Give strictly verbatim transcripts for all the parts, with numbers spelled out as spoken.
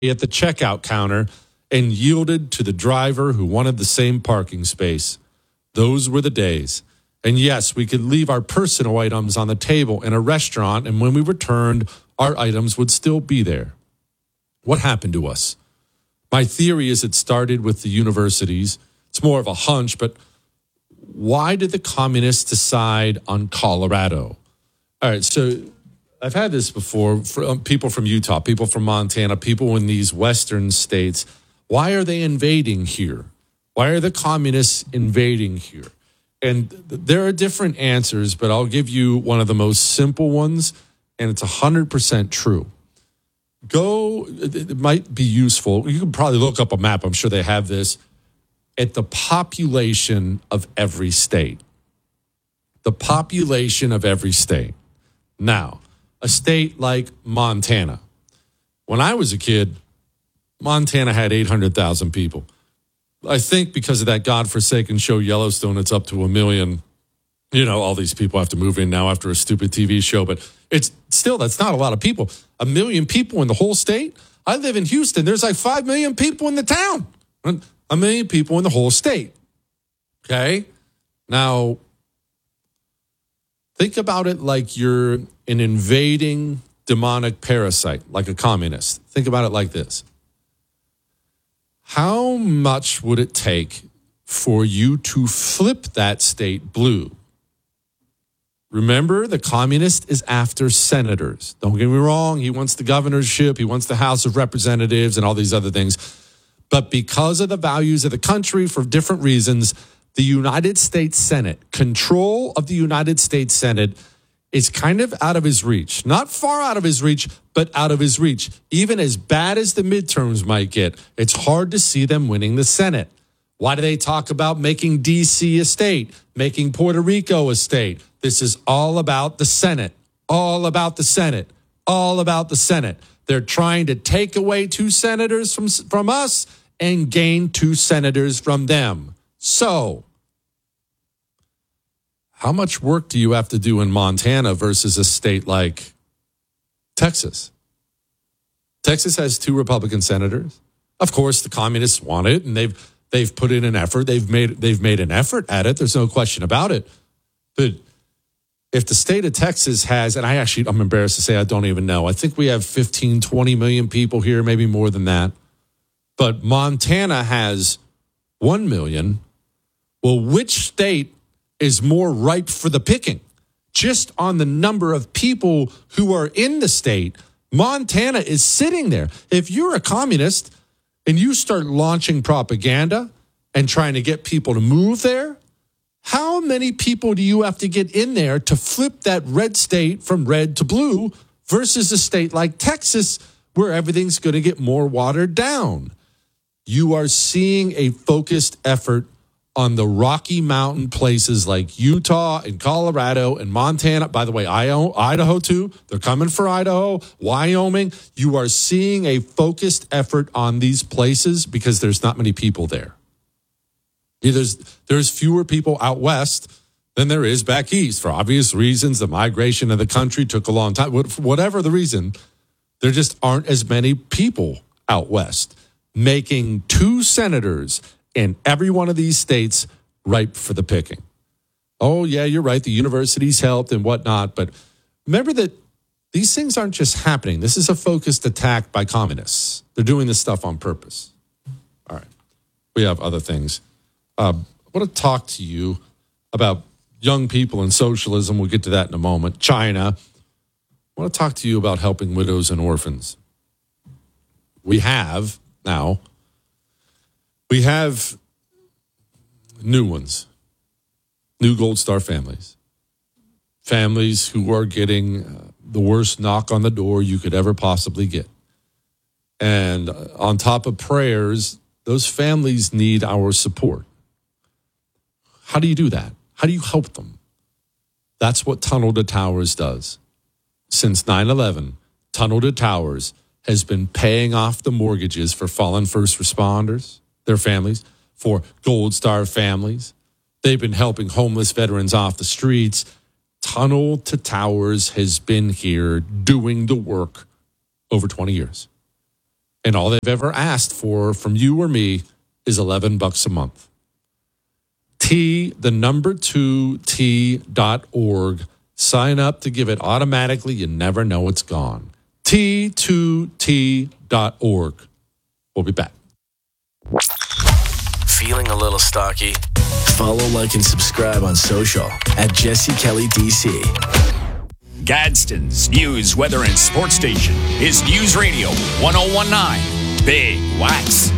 at the checkout counter and yielded to the driver who wanted the same parking space. Those were the days. And yes, we could leave our personal items on the table in a restaurant, and when we returned, our items would still be there. What happened to us? My theory is it started with the universities. It's more of a hunch, but why did the communists decide on Colorado? All right, so I've had this before from people from Utah, people from Montana, people in these western states. Why are they invading here? Why are the communists invading here? And there are different answers, but I'll give you one of the most simple ones, and it's one hundred percent true. Go, it might be useful. You can probably look up a map. I'm sure they have this. At the population of every state. The population of every state. Now, a state like Montana. When I was a kid, Montana had eight hundred thousand people. I think because of that godforsaken show Yellowstone, it's up to a million. You know, all these people have to move in now after a stupid T V show, but it's still, that's not a lot of people. A million people in the whole state? I live in Houston. There's like five million people in the town. A million people in the whole state. Okay? Now, think about it like you're an invading demonic parasite, like a communist. Think about it like this. How much would it take for you to flip that state blue? Remember, the communist is after senators. Don't get me wrong. He wants the governorship. He wants the House of Representatives and all these other things. But because of the values of the country, for different reasons, the United States Senate, control of the United States Senate is kind of out of his reach. Not far out of his reach, but out of his reach. Even as bad as the midterms might get, it's hard to see them winning the Senate. Why do they talk about making D C a state, making Puerto Rico a state? This is all about the Senate, all about the Senate, all about the Senate. They're trying to take away two senators from, from us and gain two senators from them. So, how much work do you have to do in Montana versus a state like Texas? Texas has two Republican senators. Of course, the communists want it, and they've they've put in an effort. They've made they've made an effort at it. There's no question about it. But if the state of Texas has, and I actually, I'm embarrassed to say I don't even know. I think we have fifteen, twenty million people here, maybe more than that. But Montana has one million. Well, which state is more ripe for the picking? Just on the number of people who are in the state, Montana is sitting there. If you're a communist and you start launching propaganda and trying to get people to move there, how many people do you have to get in there to flip that red state from red to blue versus a state like Texas where everything's going to get more watered down? You are seeing a focused effort on the Rocky Mountain places like Utah and Colorado and Montana. By the way, Idaho too. They're coming for Idaho, Wyoming. You are seeing a focused effort on these places because there's not many people there. There's, there's fewer people out west than there is back east for obvious reasons. The migration of the country took a long time. For whatever the reason, there just aren't as many people out west, making two senators in every one of these states ripe for the picking. Oh, yeah, you're right. The universities helped and whatnot. But remember that these things aren't just happening. This is a focused attack by communists. They're doing this stuff on purpose. All right. We have other things. Uh, I want to talk to you about young people and socialism. We'll get to that in a moment. China. I want to talk to you about helping widows and orphans. We have now, we have new ones, new Gold Star families, families who are getting the worst knock on the door you could ever possibly get. And on top of prayers, those families need our support. How do you do that? How do you help them? That's what Tunnel to Towers does. Since nine eleven, Tunnel to Towers has been paying off the mortgages for fallen first responders, their families, for Gold Star families. They've been helping homeless veterans off the streets. Tunnel to Towers has been here doing the work over twenty years. And all they've ever asked for from you or me is eleven bucks a month. T, the number two, T dot org. Sign up to give it automatically. You never know it's gone. T two T dot org. We'll be back. Feeling a little stocky? Follow, like, and subscribe on social at Jesse Kelly D C. Gadsden's News, Weather, and Sports Station is News Radio one oh one point nine Big Wax.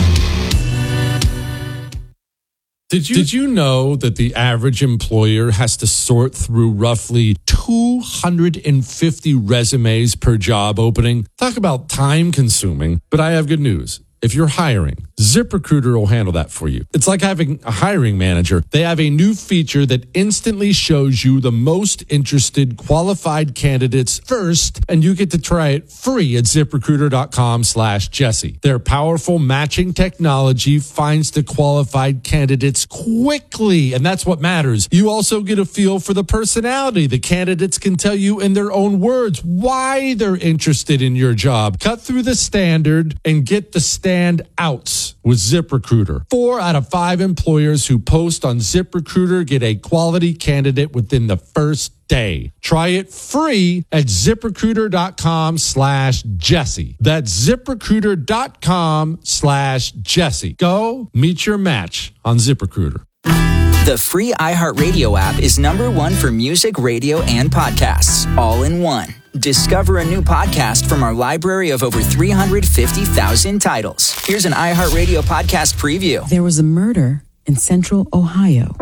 Did you, did you know that the average employer has to sort through roughly two hundred fifty resumes per job opening? Talk about time consuming, but I have good news. If you're hiring, ZipRecruiter will handle that for you. It's like having a hiring manager. They have a new feature that instantly shows you the most interested qualified candidates first, and you get to try it free at ZipRecruiter.com slash Jesse. Their powerful matching technology finds the qualified candidates quickly, and that's what matters. You also get a feel for the personality. The candidates can tell you in their own words why they're interested in your job. Cut through the standard and get the standard Stand outs with ZipRecruiter. Four out of five employers who post on ZipRecruiter get a quality candidate within the first day. Try it free at ZipRecruiter.com slash Jesse. That's ZipRecruiter.com slash Jesse. Go meet your match on ZipRecruiter. The free iHeartRadio app is number one for music, radio, and podcasts, all in one. Discover a new podcast from our library of over three hundred fifty thousand titles. Here's an iHeartRadio podcast preview. There was a murder in central Ohio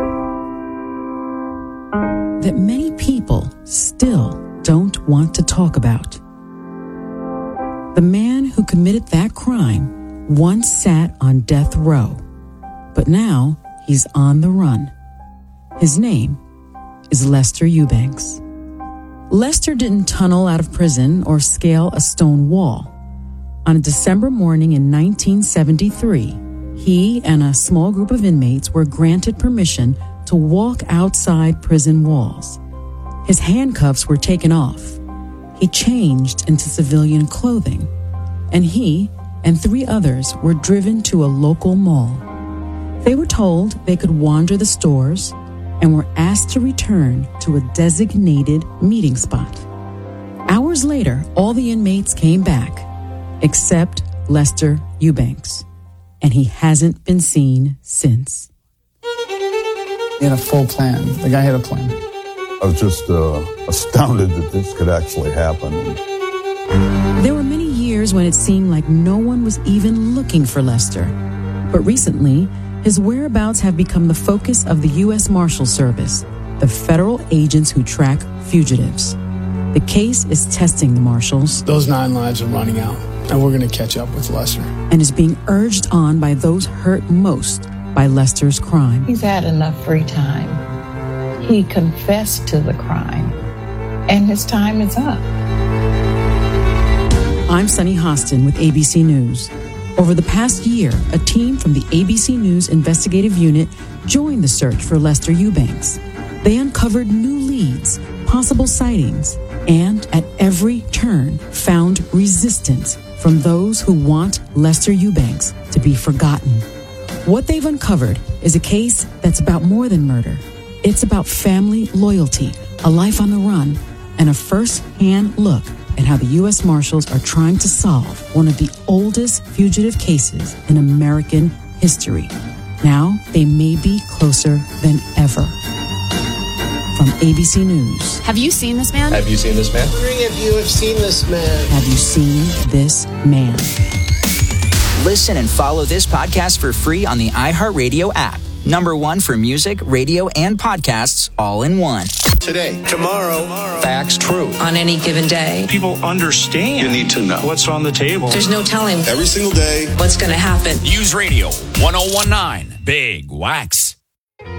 that many people still don't want to talk about. The man who committed that crime once sat on death row, but now he's on the run. His name is Lester Eubanks. Lester didn't tunnel out of prison or scale a stone wall. On a December morning in nineteen seventy-three, he and a small group of inmates were granted permission to walk outside prison walls. His handcuffs were taken off. He changed into civilian clothing, and he and three others were driven to a local mall. They were told they could wander the stores and were asked to return to a designated meeting spot. Hours later, all the inmates came back, except Lester Eubanks, and he hasn't been seen since. He had a full plan. The guy had a plan. I was just uh, astounded that this could actually happen. There were many years when it seemed like no one was even looking for Lester. But recently, his whereabouts have become the focus of the U S Marshal Service, the federal agents who track fugitives. The case is testing the marshals. Those nine lives are running out, and we're going to catch up with Lester. And is being urged on by those hurt most by Lester's crime. He's had enough free time. He confessed to the crime, and his time is up. I'm Sunny Hostin with A B C News. Over the past year, a team from the A B C News investigative unit joined the search for Lester Eubanks. They uncovered new leads, possible sightings, and at every turn found resistance from those who want Lester Eubanks to be forgotten. What they've uncovered is a case that's about more than murder. It's about family loyalty, a life on the run, and a first-hand look at how the U S Marshals are trying to solve one of the oldest fugitive cases in American history. Now, they may be closer than ever. From A B C News. Have you seen this man? Have you seen this man? I'm wondering if you have seen this man. Have you seen this man? Listen and follow this podcast for free on the iHeartRadio app. Number one for music, radio, and podcasts, all in one. Today, tomorrow, facts, true. On any given day. People understand. You need to know what's on the table. There's no telling every single day what's going to happen. News Radio one oh one point nine Big Wax.